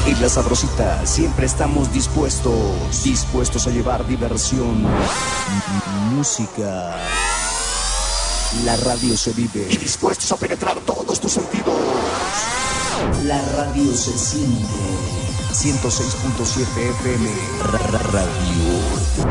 En La Sabrosita siempre estamos dispuestos a llevar diversión, música. La radio se vive y dispuestos a penetrar todos tus sentidos. La radio se siente. 106.7 FM Radio.